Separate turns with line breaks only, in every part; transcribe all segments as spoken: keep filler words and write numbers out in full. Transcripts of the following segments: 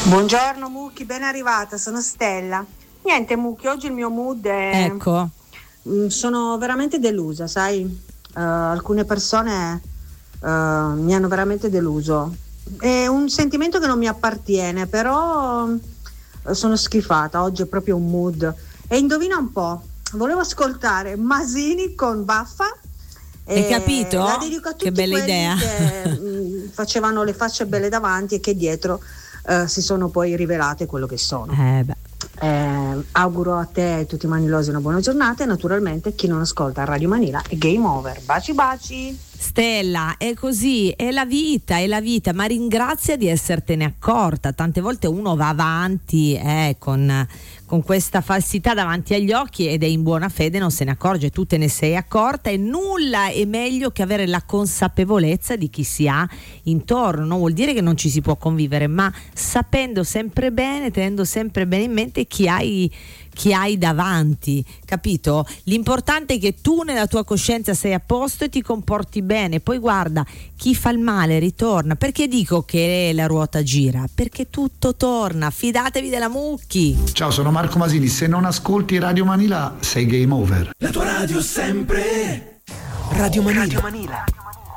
Buongiorno Mucchi, ben arrivata, sono Stella. Niente Mucchi, oggi il mio mood è...
Ecco.
Sono veramente delusa, sai? Uh, alcune persone uh, mi hanno veramente deluso. È un sentimento che non mi appartiene, però uh, sono schifata. Oggi è proprio un mood. E indovina un po', volevo ascoltare Masini con Baffa.
Hai capito?
La dedico a tutti
che bella
quelli
idea.
che mh, facevano le facce belle davanti e che dietro uh, si sono poi rivelate quello che sono.
Eh beh.
Eh, auguro a te e a tutti i manilosi una buona giornata e naturalmente chi non ascolta Radio Manila è game over. Baci baci.
Stella, è così, è la vita, è la vita, ma ringrazia di essertene accorta. Tante volte uno va avanti eh, con, con questa falsità davanti agli occhi ed è in buona fede, non se ne accorge, tu te ne sei accorta e nulla è meglio che avere la consapevolezza di chi si ha intorno. Non vuol dire che non ci si può convivere, ma sapendo sempre bene, tenendo sempre bene in mente chi hai chi hai davanti, capito? L'importante è che tu nella tua coscienza sei a posto e ti comporti bene. Poi guarda, chi fa il male ritorna. Perché dico che la ruota gira? Perché tutto torna. Fidatevi della Mucchi.
Ciao, sono Marco Masini. Se non ascolti Radio Manila sei game over.
La tua radio sempre Radio Manila, radio Manila.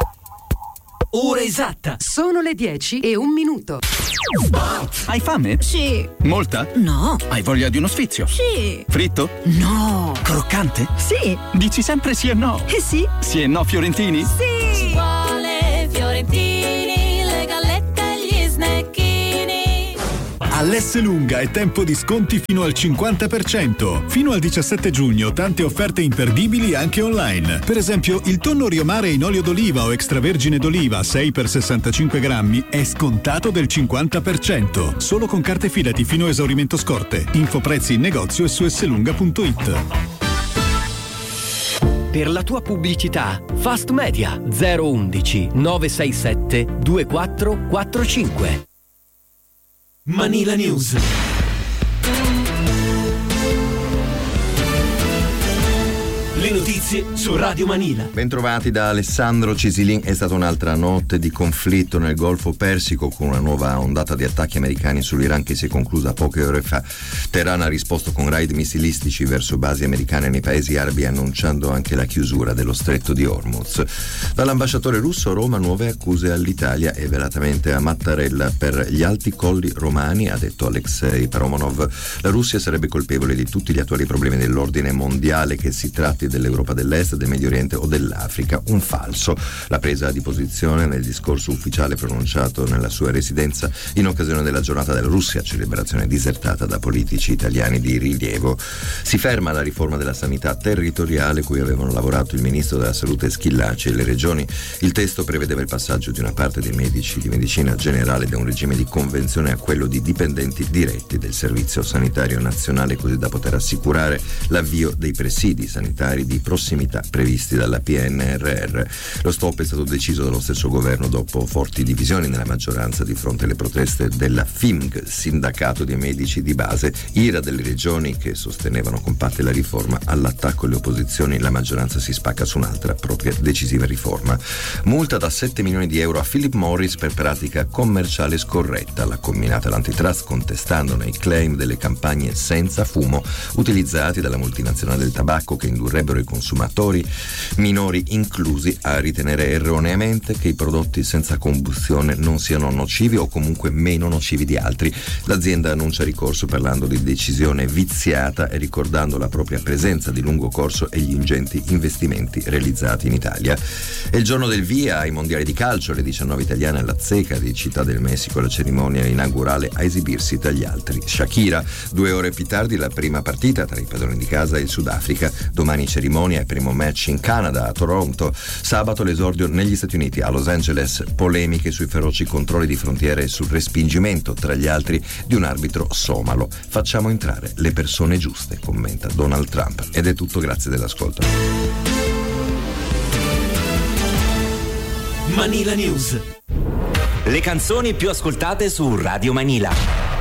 Ora esatta.
Sono le dieci e un minuto.
Hai fame?
Sì.
Molta?
No.
Hai voglia di uno sfizio?
Sì.
Fritto?
No.
Croccante?
Sì.
Dici sempre sì e no?
Eh sì.
Sì e no fiorentini?
Sì.
Ci vuole fiorentini, le gallette e gli snecchini.
All'S Lunga è tempo di sconti fino al cinquanta per cento. Fino al diciassette giugno tante offerte imperdibili anche online. Per esempio il tonno Riomare in olio d'oliva o extravergine d'oliva sei per sessantacinque grammi è scontato del cinquanta per cento. Solo con carte Fidati fino a esaurimento scorte. Info prezzi in negozio e su slunga punto it.
Per la tua pubblicità, Fast Media zero undici nove sei sette due quattro quattro cinque. Manila News. Le notizie su Radio Manila.
Bentrovati da Alessandro Cisilin. È stata un'altra notte di conflitto nel Golfo Persico con una nuova ondata di attacchi americani sull'Iran che si è conclusa poche ore fa. Teheran ha risposto con raid missilistici verso basi americane nei paesi arabi, annunciando anche la chiusura dello stretto di Hormuz. Dall'ambasciatore russo a Roma nuove accuse all'Italia e velatamente a Mattarella per gli alti colli romani, ha detto Alexei Paromonov. La Russia sarebbe colpevole di tutti gli attuali problemi dell'ordine mondiale, che si tratti dell'Europa dell'Est, del Medio Oriente o dell'Africa. Un falso. La presa di posizione nel discorso ufficiale pronunciato nella sua residenza in occasione della giornata della Russia, celebrazione disertata da politici italiani di rilievo. Si ferma la riforma della sanità territoriale cui avevano lavorato il ministro della Salute Schillaci e le regioni. Il testo prevedeva il passaggio di una parte dei medici di medicina generale da un regime di convenzione a quello di dipendenti diretti del Servizio Sanitario Nazionale, così da poter assicurare l'avvio dei presidi sanitari di prossimità previsti dalla P N R R. Lo stop è stato deciso dallo stesso governo dopo forti divisioni nella maggioranza di fronte alle proteste della F I M G, sindacato dei medici di base, ira delle regioni che sostenevano compatte la riforma. All'attacco alle opposizioni la maggioranza si spacca su un'altra propria decisiva riforma. Multa da sette milioni di euro a Philip Morris per pratica commerciale scorretta. L'ha comminata l'antitrust contestandone i claim delle campagne senza fumo utilizzati dalla multinazionale del tabacco, che indurrebbero i consumatori, minori inclusi, a ritenere erroneamente che i prodotti senza combustione non siano nocivi o comunque meno nocivi di altri. L'azienda annuncia ricorso parlando di decisione viziata e ricordando la propria presenza di lungo corso e gli ingenti investimenti realizzati in Italia. È il giorno del via ai mondiali di calcio. Le diciannove italiane alla Azteca di Città del Messico, la cerimonia inaugurale a esibirsi tra gli altri Shakira. Due ore più tardi la prima partita tra i padroni di casa e il Sudafrica. Domani cerimonia e primo match in Canada, a Toronto. Sabato l'esordio negli Stati Uniti, a Los Angeles. Polemiche sui feroci controlli di frontiera e sul respingimento, tra gli altri, di un arbitro somalo. Facciamo entrare le persone giuste, commenta Donald Trump. Ed è tutto, grazie dell'ascolto.
Manila News. Le canzoni più ascoltate su Radio Manila.